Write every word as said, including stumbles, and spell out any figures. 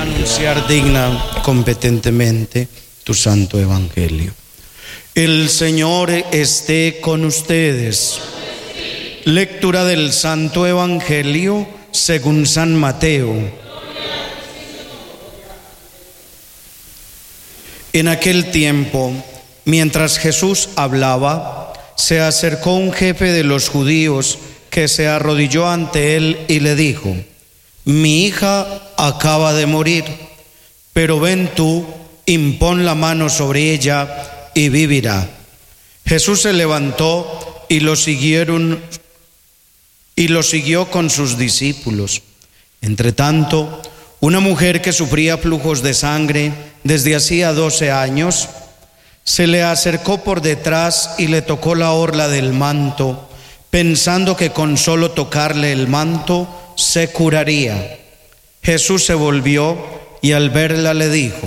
anunciar digna, competentemente, tu santo evangelio. El Señor esté con ustedes. Lectura del Santo Evangelio según San Mateo. En aquel tiempo, mientras Jesús hablaba, se acercó un jefe de los judíos que se arrodilló ante él y le dijo: mi hija acaba de morir, pero ven tú, impón la mano sobre ella y vivirá. Jesús se levantó y lo siguieron y lo siguió con sus discípulos. Entretanto, una mujer que sufría flujos de sangre desde hacía doce años se le acercó por detrás y le tocó la orla del manto, pensando que con solo tocarle el manto se curaría. Jesús se volvió y al verla le dijo: